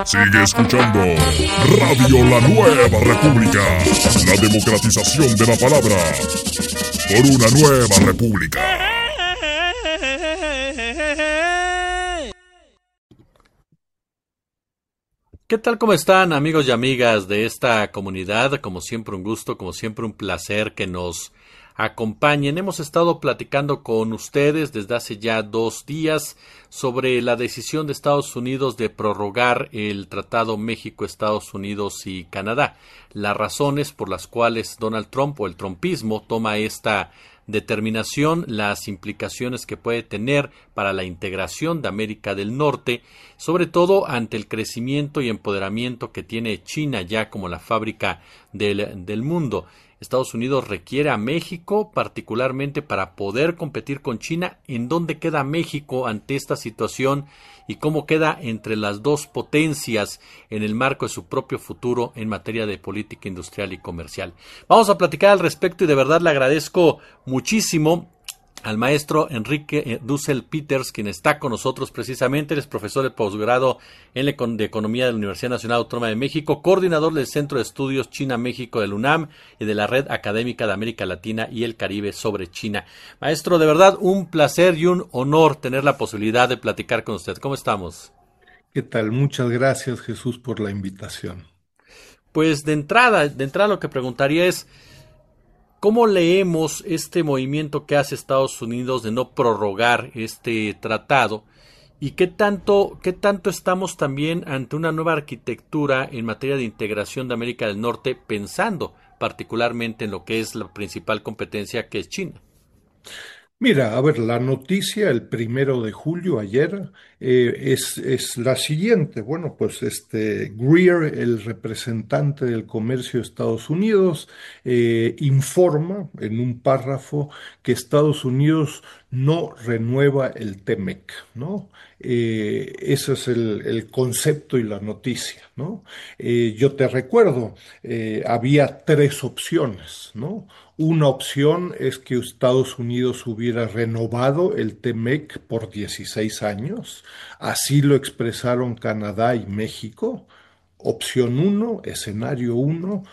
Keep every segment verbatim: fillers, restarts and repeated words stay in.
Sigue escuchando Radio La Nueva República, la democratización de la palabra por una nueva república. ¿Qué tal? ¿Cómo están, amigos y amigas de esta comunidad? Como siempre un gusto, como siempre un placer que nos acompañen. Hemos estado platicando con ustedes desde hace ya dos días sobre la decisión de Estados Unidos de prorrogar el Tratado México, Estados Unidos y Canadá. Las razones por las cuales Donald Trump o el trumpismo toma esta determinación, las implicaciones que puede tener para la integración de América del Norte, sobre todo ante el crecimiento y empoderamiento que tiene China ya como la fábrica del, del mundo. Estados Unidos requiere a México particularmente para poder competir con China. ¿En dónde queda México ante esta situación y cómo queda entre las dos potencias en el marco de su propio futuro en materia de política industrial y comercial? Vamos a platicar al respecto y de verdad le agradezco muchísimo al maestro Enrique Dussel Peters, quien está con nosotros precisamente. Él es profesor de posgrado en la de Economía de la Universidad Nacional Autónoma de México, coordinador del Centro de Estudios China-México del UNAM y de la Red Académica de América Latina y el Caribe sobre China. Maestro, de verdad un placer y un honor tener la posibilidad de platicar con usted. ¿Cómo estamos? ¿Qué tal? Muchas gracias, Jesús, por la invitación. Pues de entrada, de entrada lo que preguntaría es, ¿cómo leemos este movimiento que hace Estados Unidos de no prorrogar este tratado? ¿Y qué tanto, qué tanto estamos también ante una nueva arquitectura en materia de integración de América del Norte, pensando particularmente en lo que es la principal competencia, que es China? Mira, a ver, la noticia el primero de julio, ayer, eh, es, es la siguiente. Bueno, pues este Greer, el representante del comercio de Estados Unidos, eh, informa en un párrafo que Estados Unidos no renueva el TEMEC, ¿no? Eh, ese es el, el concepto y la noticia, ¿no? Eh, yo te recuerdo, eh, había tres opciones, ¿no? Una opción es que Estados Unidos hubiera renovado el TEMEC por dieciséis años, así lo expresaron Canadá y México. Opción uno, escenario uno.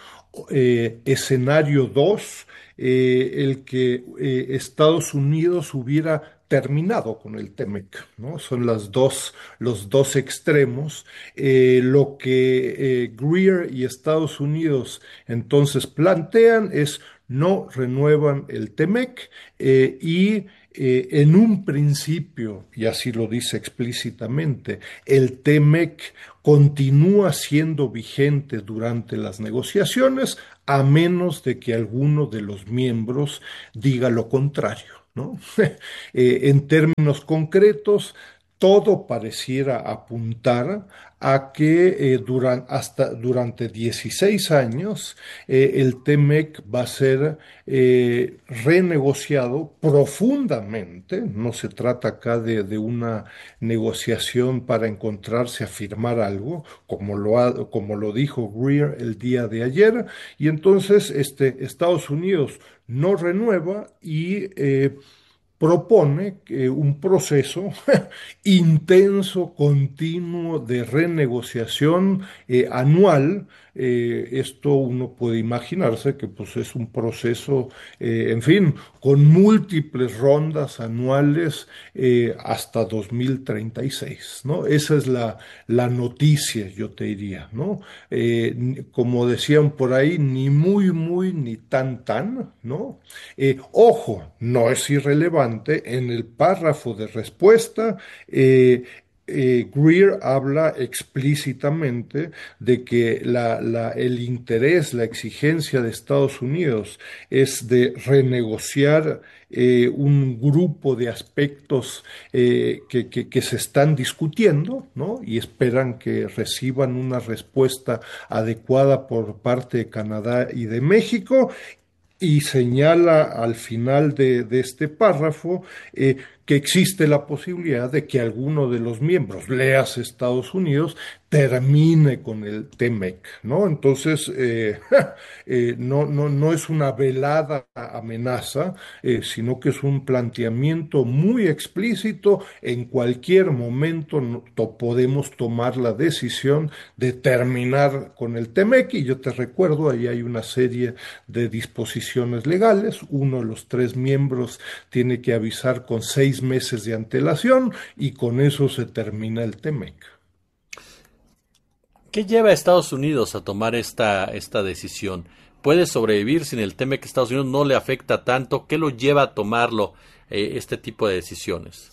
Eh, escenario dos, eh, el que eh, Estados Unidos hubiera terminado con el TEMEC, ¿no? Son las dos, los dos extremos. Eh, lo que eh, Greer y Estados Unidos entonces plantean es no renuevan el TEMEC eh, y eh, en un principio, y así lo dice explícitamente, el TEMEC continúa siendo vigente durante las negociaciones a menos de que alguno de los miembros diga lo contrario, ¿no? eh, en términos concretos, todo pareciera apuntar a que eh, duran, hasta durante dieciséis años eh, el TEMEC va a ser eh, renegociado profundamente. No se trata acá de, de una negociación para encontrarse a firmar algo, como lo, ha, como lo dijo Greer el día de ayer, y entonces este, Estados Unidos no renueva y eh, propone eh, un proceso intenso, continuo de renegociación eh, anual. Eh, esto uno puede imaginarse que pues, es un proceso, eh, en fin, con múltiples rondas anuales eh, hasta dos mil treinta y seis, ¿no? Esa es la, la noticia, yo te diría, ¿no? Eh, como decían por ahí, ni muy, muy, ni tan, tan, ¿no? Eh, ojo, no es irrelevante, en el párrafo de respuesta, eh, eh, Greer habla explícitamente de que la, la, el interés, la exigencia de Estados Unidos es de renegociar eh, un grupo de aspectos eh, que, que, que se están discutiendo, ¿no? Y esperan que reciban una respuesta adecuada por parte de Canadá y de México. Y señala al final de, de este párrafo eh, que existe la posibilidad de que alguno de los miembros, leas Estados Unidos, termine con el T-MEC, ¿no? Entonces, eh, eh, no, no, no es una velada amenaza, eh, sino que es un planteamiento muy explícito. En cualquier momento no- to- podemos tomar la decisión de terminar con el T-MEC, y yo te recuerdo, ahí hay una serie de disposiciones legales. Uno de los tres miembros tiene que avisar con seis meses de antelación, y con eso se termina el T-MEC. ¿Qué lleva a Estados Unidos a tomar esta, esta decisión? ¿Puede sobrevivir sin el tema que Estados Unidos no le afecta tanto? ¿Qué lo lleva a tomarlo, eh, este tipo de decisiones?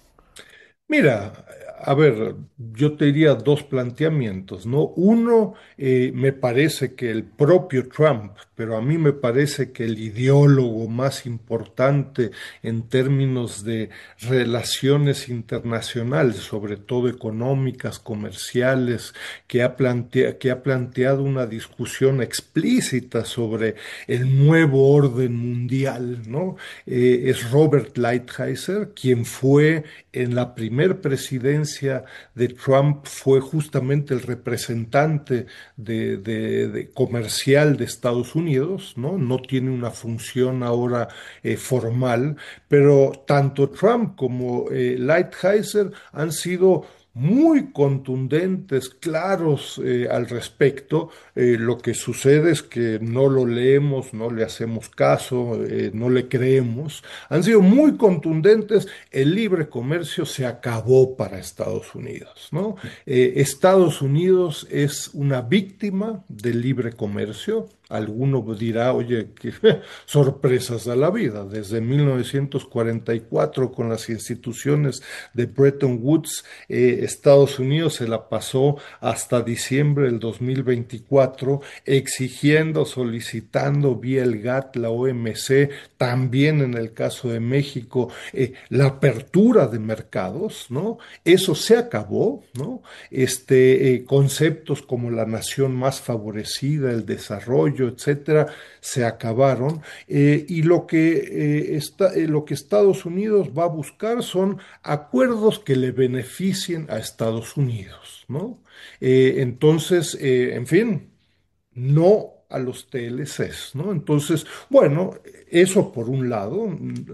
Mira, a ver, yo te diría dos planteamientos, ¿no? Uno, eh, me parece que el propio Trump, pero a mí me parece que el ideólogo más importante en términos de relaciones internacionales, sobre todo económicas, comerciales, que ha plantea- que ha planteado una discusión explícita sobre el nuevo orden mundial, ¿no? Eh, es Robert Lighthizer, quien fue en la primera presidencia de Trump, fue justamente el representante de, de- de comercial de Estados Unidos, ¿no? No tiene una función ahora eh, formal, pero tanto Trump como eh, Lighthizer han sido muy contundentes, claros, eh, al respecto. Eh, lo que sucede es que no lo leemos, no le hacemos caso, eh, no le creemos. Han sido muy contundentes. El libre comercio se acabó para Estados Unidos, ¿no? Eh, Estados Unidos es una víctima del libre comercio. Alguno dirá, oye, qué sorpresas a la vida. Desde mil novecientos cuarenta y cuatro, con las instituciones de Bretton Woods, eh, Estados Unidos se la pasó hasta diciembre del dos mil veinticuatro exigiendo, solicitando vía el GATT, la O M C, también en el caso de México, eh, la apertura de mercados, ¿no? Eso se acabó, ¿no? Este, eh, conceptos como la nación más favorecida, el desarrollo, etcétera, se acabaron. Eh, y lo que, eh, está, eh, lo que Estados Unidos va a buscar son acuerdos que le beneficien a Estados Unidos, ¿no? Eh, entonces, eh, en fin, no a los T L Cs, ¿no? Entonces, bueno, eso por un lado,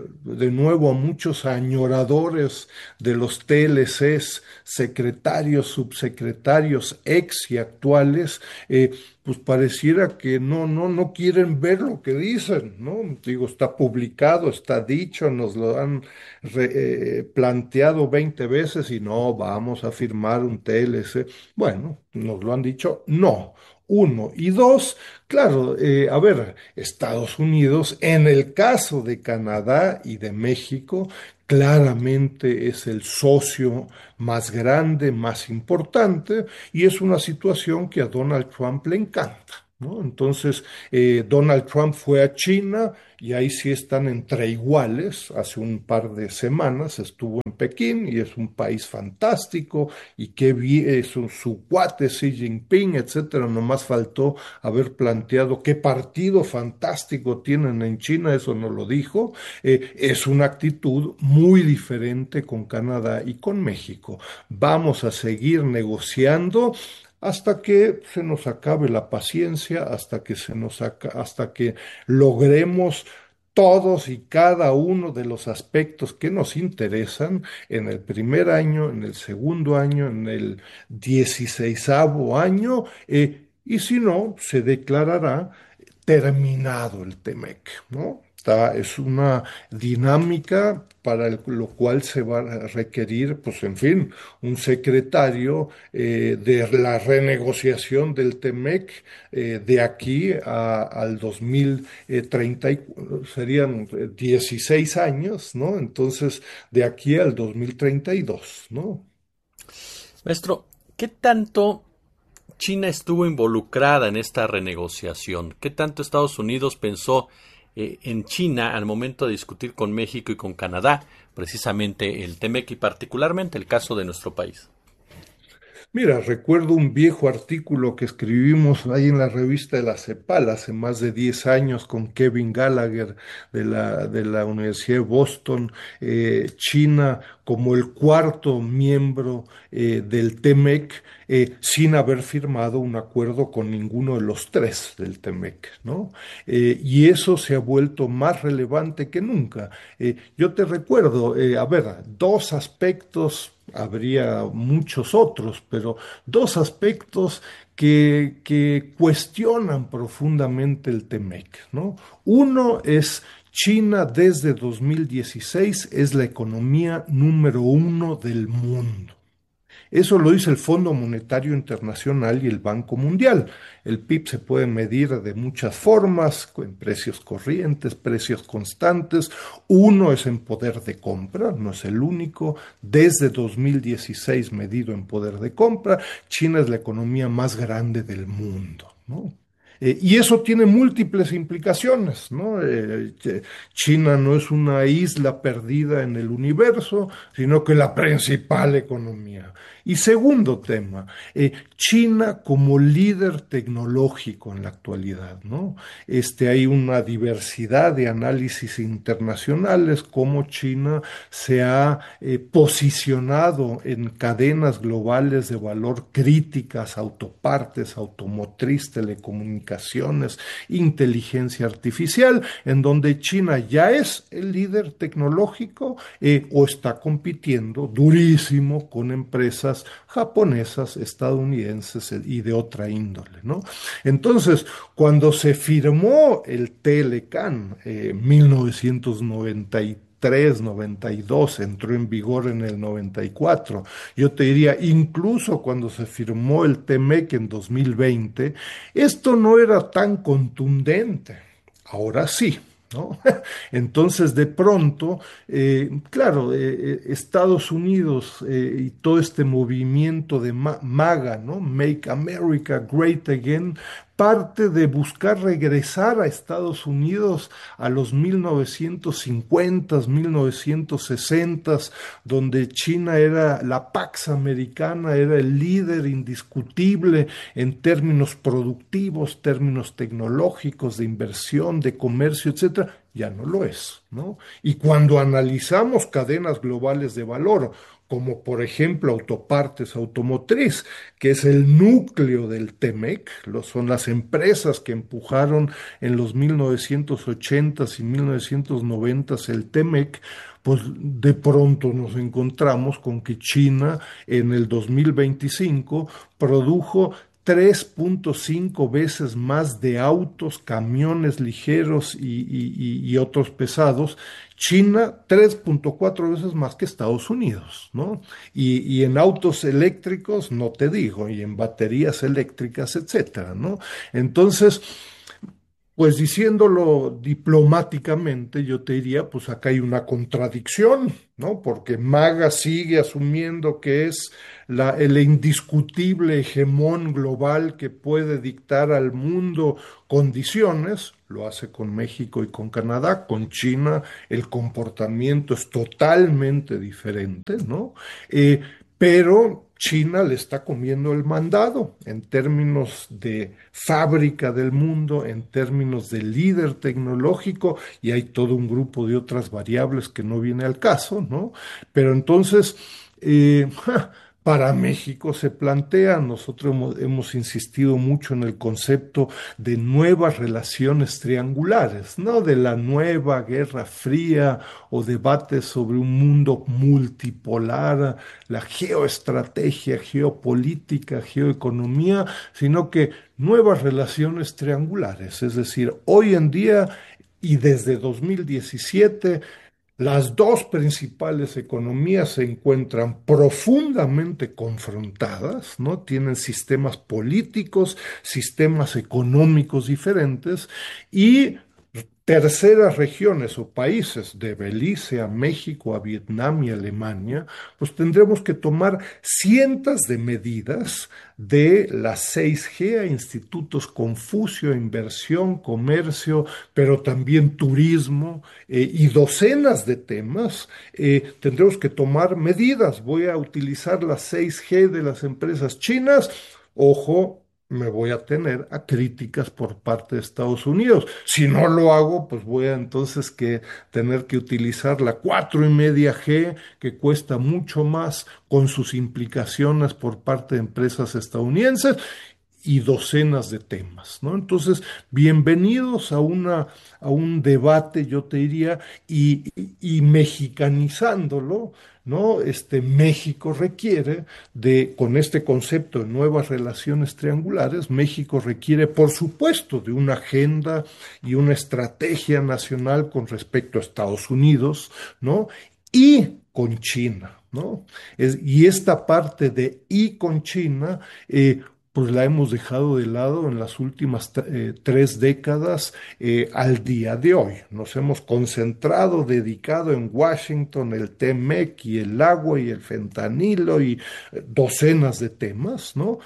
de nuevo a muchos añoradores de los T L Cs, secretarios, subsecretarios, ex y actuales, eh, pues pareciera que no, no, no quieren ver lo que dicen, ¿no? Digo, está publicado, está dicho, nos lo han re- eh, planteado veinte veces, y no, vamos a firmar un T L C. Bueno, nos lo han dicho, no. Uno. Y dos, claro, eh, a ver, Estados Unidos, en el caso de Canadá y de México, claramente es el socio más grande, más importante, y es una situación que a Donald Trump le encanta, ¿no? Entonces, eh, Donald Trump fue a China, y ahí sí están entre iguales. Hace un par de semanas estuvo en Pekín, y es un país fantástico, y qué bien, su, su cuate Xi Jinping, etcétera. Nomás faltó haber planteado qué partido fantástico tienen en China, eso no lo dijo. Eh, es una actitud muy diferente con Canadá y con México. Vamos a seguir negociando hasta que se nos acabe la paciencia, hasta que se nos aca- hasta que logremos todos y cada uno de los aspectos que nos interesan en el primer año, en el segundo año, en el dieciséisavo año, eh, y si no, se declarará terminado el Temec, ¿no? Está, es una dinámica para el- lo cual se va a requerir, pues en fin, un secretario eh, de la renegociación del Temec, eh, de aquí a- al dos mil treinta, y- serían eh, dieciséis años, ¿no? Entonces, de aquí al dos mil treinta y dos, ¿no? Maestro, ¿qué tanto China estuvo involucrada en esta renegociación? ¿Qué tanto Estados Unidos pensó eh, en China al momento de discutir con México y con Canadá, precisamente el T M E C y particularmente el caso de nuestro país? Mira, recuerdo un viejo artículo que escribimos ahí en la revista de la CEPAL hace más de diez años con Kevin Gallagher de la, de la Universidad de Boston, eh, China como el cuarto miembro eh, del TEMEC, eh, sin haber firmado un acuerdo con ninguno de los tres del TEMEC, ¿no? Eh, y eso se ha vuelto más relevante que nunca. Eh, yo te recuerdo, eh, a ver, dos aspectos, habría muchos otros, pero dos aspectos que, que cuestionan profundamente el TEMEC, ¿no? Uno es China desde dos mil dieciséis es la economía número uno del mundo. Eso lo dice el Fondo Monetario Internacional y el Banco Mundial. El P I B se puede medir de muchas formas, en precios corrientes, precios constantes. Uno es en poder de compra, no es el único. Desde dos mil dieciséis medido en poder de compra, China es la economía más grande del mundo, ¿no? Eh, y eso tiene múltiples implicaciones, ¿no? Eh, China no es una isla perdida en el universo, sino que la principal economía. Y segundo tema, eh, China como líder tecnológico en la actualidad, ¿no? Este, hay una diversidad de análisis internacionales, cómo China se ha eh, posicionado en cadenas globales de valor críticas, autopartes, automotriz, telecomunicaciones, inteligencia artificial, en donde China ya es el líder tecnológico eh, o está compitiendo durísimo con empresas japonesas, estadounidenses y de otra índole, ¿no? Entonces, cuando se firmó el TLCAN en eh, mil novecientos noventa y tres, noventa y dos, entró en vigor en el noventa y cuatro. Yo te diría, incluso cuando se firmó el TEMEC en dos mil veinte, esto no era tan contundente. Ahora sí, ¿no? Entonces, de pronto, eh, claro, eh, eh, Estados Unidos eh, y todo este movimiento de ma MAGA, ¿no? Make America Great Again, parte de buscar regresar a Estados Unidos a los mil novecientos cincuenta, mil novecientos sesenta, donde China era la Pax Americana, era el líder indiscutible en términos productivos, términos tecnológicos, de inversión, de comercio, etcétera. Ya no lo es, ¿no? Y cuando analizamos cadenas globales de valor, como por ejemplo autopartes automotriz, que es el núcleo del TEMEC, lo, son las empresas que empujaron en los mil novecientos ochentas y mil novecientos noventas el TEMEC, pues de pronto nos encontramos con que China en el dos mil veinticinco produjo tres punto cinco veces más de autos, camiones ligeros y, y- y otros pesados. China, tres punto cuatro veces más que Estados Unidos, ¿no? Y, y en autos eléctricos, no te digo, y en baterías eléctricas, etcétera, ¿no? Entonces, pues diciéndolo diplomáticamente, yo te diría, pues acá hay una contradicción, ¿no? Porque MAGA sigue asumiendo que es la, el indiscutible hegemón global que puede dictar al mundo condiciones, lo hace con México y con Canadá, con China el comportamiento es totalmente diferente, ¿no? Eh, pero China le está comiendo el mandado en términos de fábrica del mundo, en términos de líder tecnológico, y hay todo un grupo de otras variables que no viene al caso, ¿no? Pero entonces, eh, ja, para México se plantea, nosotros hemos, hemos insistido mucho en el concepto de nuevas relaciones triangulares, ¿no? De la nueva Guerra Fría o debates sobre un mundo multipolar, la geoestrategia, geopolítica, geoeconomía, sino que nuevas relaciones triangulares. Es decir, hoy en día y desde dos mil diecisiete, las dos principales economías se encuentran profundamente confrontadas, ¿no? Tienen sistemas políticos, sistemas económicos diferentes y terceras regiones o países, de Belice a México, a Vietnam y Alemania, pues tendremos que tomar cientos de medidas de la seis G a institutos Confucio, inversión, comercio, pero también turismo eh, y docenas de temas. Eh, tendremos que tomar medidas. Voy a utilizar la seis G de las empresas chinas. Ojo, me voy a tener a críticas por parte de Estados Unidos. Si no lo hago, pues voy a entonces que tener que utilizar la cuatro y media G, que cuesta mucho más con sus implicaciones por parte de empresas estadounidenses y docenas de temas, ¿no? Entonces, bienvenidos a una, a un debate, yo te diría, y, y, y mexicanizándolo, ¿no? Este México requiere de, con este concepto de nuevas relaciones triangulares, México requiere, por supuesto, de una agenda y una estrategia nacional con respecto a Estados Unidos, ¿no? Y con China, ¿no? Es, y esta parte de y con China, eh, pues la hemos dejado de lado en las últimas eh, tres décadas eh, al día de hoy. Nos hemos concentrado, dedicado en Washington el T-MEC y el agua y el fentanilo y eh, docenas de temas, ¿no?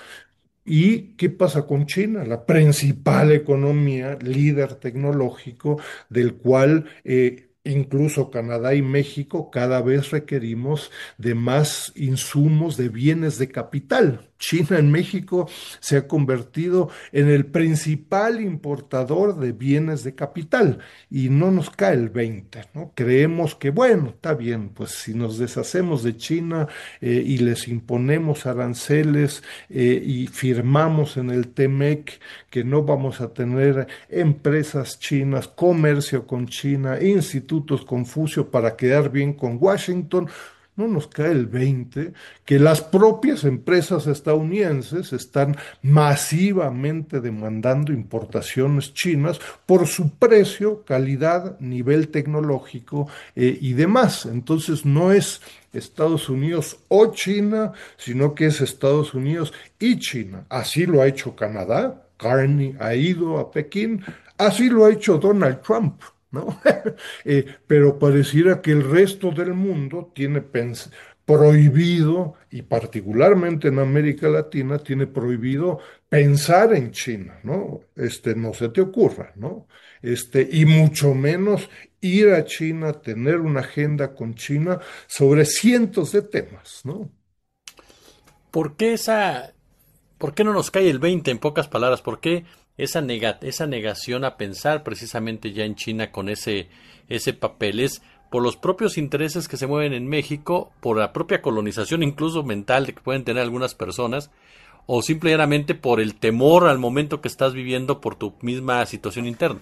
¿Y qué pasa con China? La principal economía, líder tecnológico, del cual eh, incluso Canadá y México cada vez requerimos de más insumos, de bienes de capital. China en México se ha convertido en el principal importador de bienes de capital y no nos cae el veinte, ¿no? Creemos que, bueno, está bien, pues si nos deshacemos de China eh, y les imponemos aranceles eh, y firmamos en el T-MEC que no vamos a tener empresas chinas, comercio con China, institutos Confucio para quedar bien con Washington, no nos cae el veinte que las propias empresas estadounidenses están masivamente demandando importaciones chinas por su precio, calidad, nivel tecnológico eh, y demás. Entonces no es Estados Unidos o China, sino que es Estados Unidos y China. Así lo ha hecho Canadá. Carney ha ido a Pekín. Así lo ha hecho Donald Trump, ¿no? eh, pero pareciera que el resto del mundo tiene pens- prohibido, y particularmente en América Latina, tiene prohibido pensar en China, ¿no? Este, no se te ocurra, ¿no? Este, y mucho menos ir a China, tener una agenda con China sobre cientos de temas, ¿no? ¿Por qué esa, por qué no nos cae el veinte en pocas palabras? ¿Por qué esa nega, esa negación a pensar precisamente ya en China con ese, ese papel? ¿Es por los propios intereses que se mueven en México, por la propia colonización incluso mental de que pueden tener algunas personas, o simplemente por el temor al momento que estás viviendo por tu misma situación interna?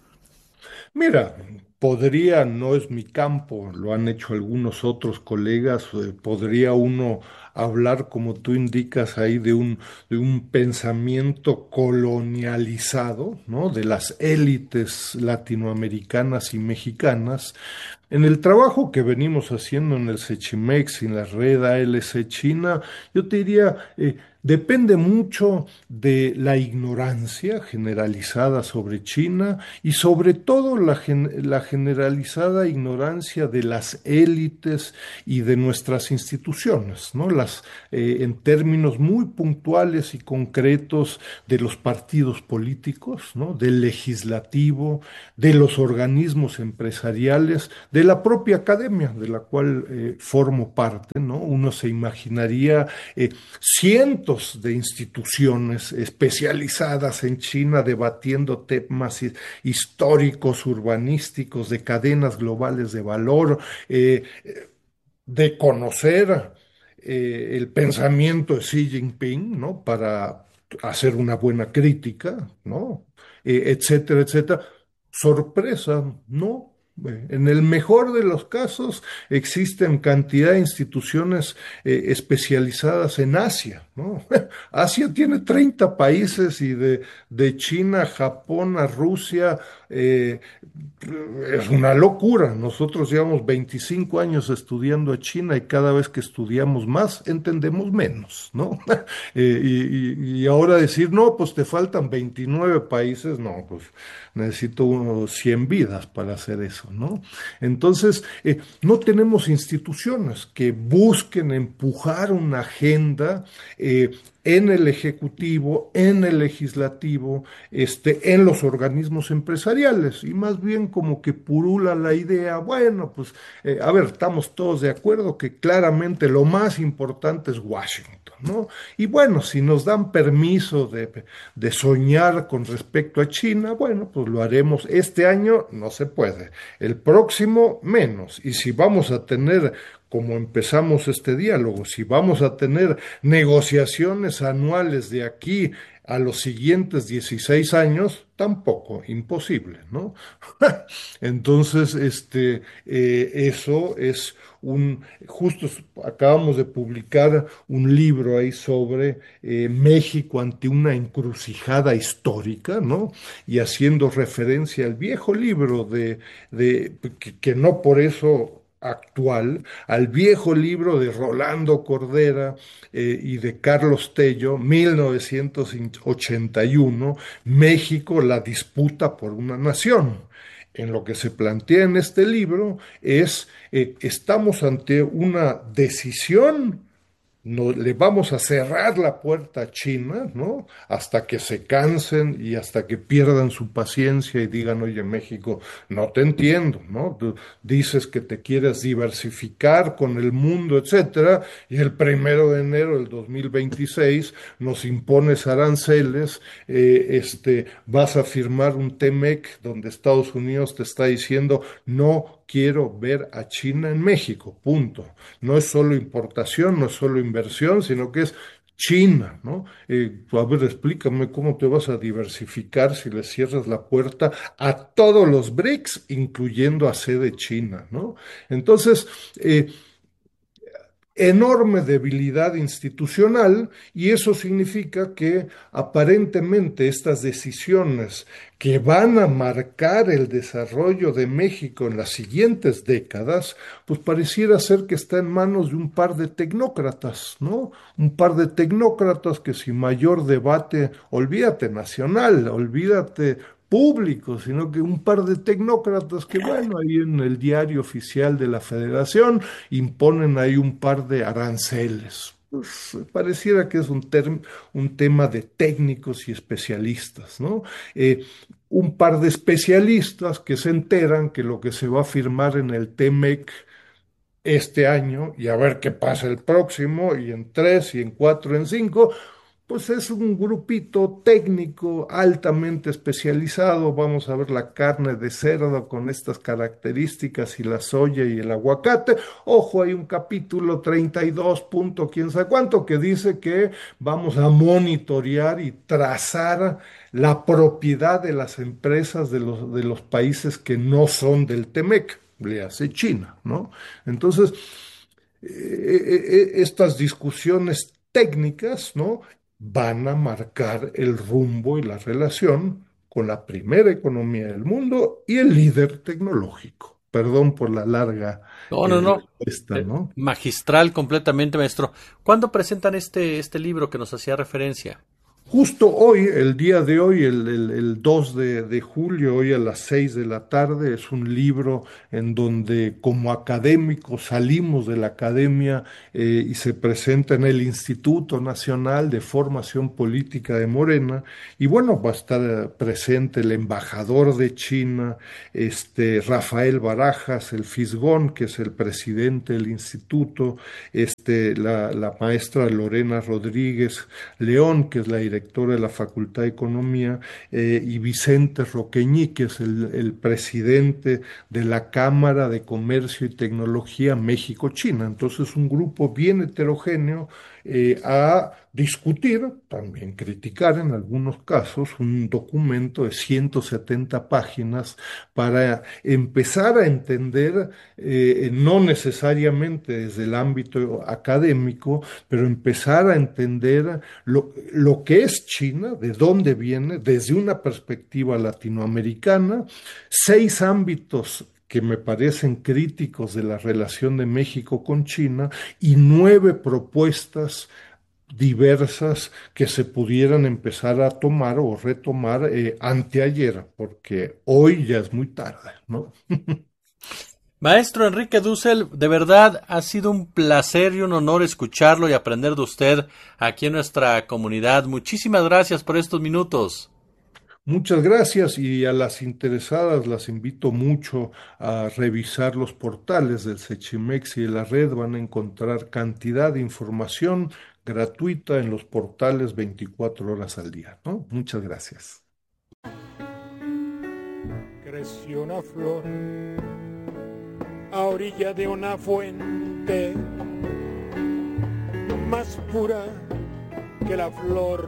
Mira, podría, no es mi campo, lo han hecho algunos otros colegas, eh, podría uno hablar, como tú indicas ahí, de un, de un pensamiento colonializado, ¿no? De las élites latinoamericanas y mexicanas. En el trabajo que venimos haciendo en el Sechimex y en la red A L C China, yo te diría, eh, depende mucho de la ignorancia generalizada sobre China y sobre todo la, gen- la generalizada ignorancia de las élites y de nuestras instituciones, ¿no? Las, eh, en términos muy puntuales y concretos de los partidos políticos, ¿no? Del legislativo, de los organismos empresariales, de la propia academia de la cual eh, formo parte, ¿no? Uno se imaginaría eh, cientos de instituciones especializadas en China debatiendo temas hi- históricos, urbanísticos, de cadenas globales de valor, eh, de conocer eh, el pensamiento de Xi Jinping, ¿no? Para hacer una buena crítica, ¿no? Eh, etcétera, etcétera. Sorpresa, ¿no? Eh, En el mejor de los casos existen cantidad de instituciones eh, especializadas en Asia, ¿no? Asia tiene treinta países y de, de China, Japón a Rusia, eh, es una locura. Nosotros llevamos veinticinco años estudiando a China y cada vez que estudiamos más, entendemos menos, ¿no? Eh, y, y- y ahora decir, no, pues te faltan veintinueve países, no, pues necesito unos cien vidas para hacer eso, ¿no? Entonces, eh, no tenemos instituciones que busquen empujar una agenda eh, en el Ejecutivo, en el Legislativo, este, en los organismos empresariales, y más bien como que purula la idea, bueno, pues, eh, a ver, estamos todos de acuerdo que claramente lo más importante es Washington, ¿no? Y bueno, si nos dan permiso de, de soñar con respecto a China, bueno, pues lo haremos. Este año no se puede, el próximo menos. Y si vamos a tener, como empezamos este diálogo, si vamos a tener negociaciones anuales de aquí a los siguientes dieciséis años, tampoco, imposible, ¿no? Entonces, este, eh, eso es un, justo acabamos de publicar un libro ahí sobre eh, México ante una encrucijada histórica, ¿no? Y haciendo referencia al viejo libro de, de que, que no por eso actual, al viejo libro de Rolando Cordera eh, y de Carlos Tello, mil novecientos ochenta y uno, México, la disputa por una nación. En lo que se plantea en este libro es, eh, estamos ante una decisión, no, le vamos a cerrar la puerta a China, ¿no? Hasta que se cansen y hasta que pierdan su paciencia y digan, oye, México, no te entiendo, ¿no? Tú dices que te quieres diversificar con el mundo, etcétera, y el primero de enero del dos mil veintiséis nos impones aranceles, eh, este, vas a firmar un T-MEC donde Estados Unidos te está diciendo, no quiero ver a China en México, punto. No es solo importación, no es solo inversión, sino que es China, ¿no? Eh, a ver, explícame cómo te vas a diversificar si le cierras la puerta a todos los BRICS, incluyendo a sede China, ¿no? Entonces, eh, enorme debilidad institucional y eso significa que aparentemente estas decisiones que van a marcar el desarrollo de México en las siguientes décadas, pues pareciera ser que está en manos de un par de tecnócratas, ¿no? Un par de tecnócratas que sin mayor debate, olvídate nacional, olvídate público, sino que un par de tecnócratas que, bueno, ahí en el diario oficial de la Federación imponen ahí un par de aranceles. Pues, pareciera que es un, term- un tema de técnicos y especialistas, ¿no? Eh, un par de especialistas que se enteran que lo que se va a firmar en el T-MEC este año y a ver qué pasa el próximo y en tres y en cuatro, en cinco, pues es un grupito técnico altamente especializado. Vamos a ver la carne de cerdo con estas características y la soya y el aguacate. Ojo, hay un capítulo treinta y dos punto quién sabe cuánto que dice que vamos a monitorear y trazar la propiedad de las empresas de los, de los países que no son del Temec, le hace China, ¿no? Entonces, eh, eh, eh, estas discusiones técnicas, ¿no? Van a marcar el rumbo y la relación con la primera economía del mundo y el líder tecnológico. Perdón por la larga No, eh, no, no. respuesta, Eh, ¿no? magistral completamente, maestro. ¿Cuándo presentan este, este libro que nos hacía referencia? Justo hoy, el día de hoy, el, el- el dos de, de julio, hoy a las seis de la tarde, es un libro en donde como académicos salimos de la academia eh, y se presenta en el Instituto Nacional de Formación Política de Morena. Y bueno, va a estar eh, presente el embajador de China, este, Rafael Barajas, el Fisgón, que es el presidente del instituto, este, la, la maestra Lorena Rodríguez León, que es la directora de la Facultad de Economía, eh, y Vicente Roqueñí, que es el, el presidente de la Cámara de Comercio y Tecnología México-China. Entonces, un grupo bien heterogéneo eh, a discutir, también criticar en algunos casos, un documento de ciento setenta páginas para empezar a entender, eh, no necesariamente desde el ámbito académico, pero empezar a entender lo, lo que es China, de dónde viene, desde una perspectiva latinoamericana, seis ámbitos que me parecen críticos de la relación de México con China y nueve propuestas diversas que se pudieran empezar a tomar o retomar eh, anteayer, porque hoy ya es muy tarde, ¿no? Maestro Enrique Dussel, de verdad ha sido un placer y un honor escucharlo y aprender de usted aquí en nuestra comunidad. Muchísimas gracias por estos minutos. Muchas gracias y a las interesadas las invito mucho a revisar los portales del Sechimex y de la red. Van a encontrar cantidad de información gratuita en los portales veinticuatro horas al día, ¿no? Muchas gracias. Creció una flor a orilla de una fuente más pura que la flor